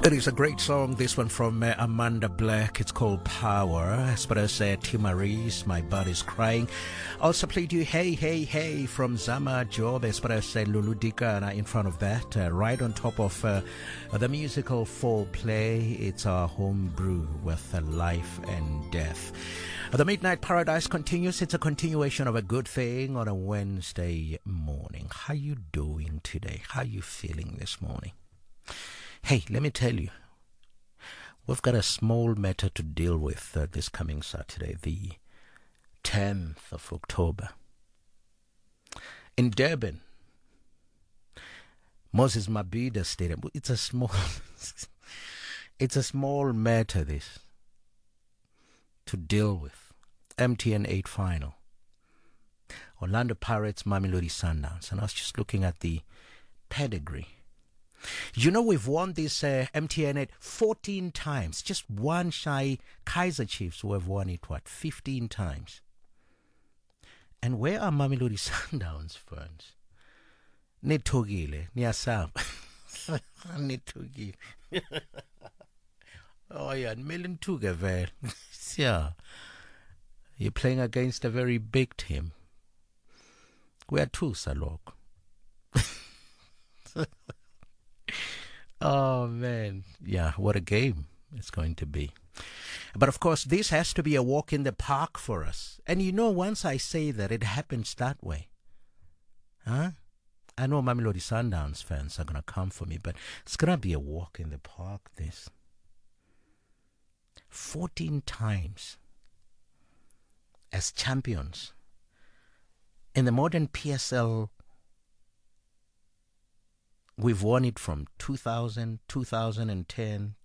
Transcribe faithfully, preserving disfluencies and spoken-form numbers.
It is a great song, this one from uh, Amanda Black. It's called Power. As well as uh, Timarice, My Body's Crying. Also played you Hey, Hey, Hey from Zama Job, as well as uh, Lulu Dika in front of that. Uh, right on top of uh, the musical Foreplay, it's our home brew with uh, Life and Death. The Midnight Paradise continues. It's a continuation of a good thing on a Wednesday morning. How you doing today? How you feeling this morning? Hey, let me tell you, we've got a small matter to deal with uh, this coming Saturday, the tenth of October. In Durban, Moses Mabhida Stadium. It's a small, it's a small matter, this, to deal with. M T N eight final. Orlando Pirates, Mamelodi Sundowns. And I was just looking at the pedigree. You know, we've won this uh, M T N eight fourteen times. Just one shy. Kaizer Chiefs who have won it, what, fifteen times. And where are Mamelodi Sundowns fans? Nithukile, niyasaba. Nithukile. Oh yeah, Melon Tugavel. Yeah. You're playing against a very big team. We are two, Salok. Oh, man. Yeah, what a game it's going to be. But, of course, this has to be a walk in the park for us. And, you know, once I say that, it happens that way. Huh? I know Mamelodi Sundowns fans are going to come for me, but it's going to be a walk in the park, this. fourteen times as champions in the modern P S L. We've won it from two thousand, two thousand ten,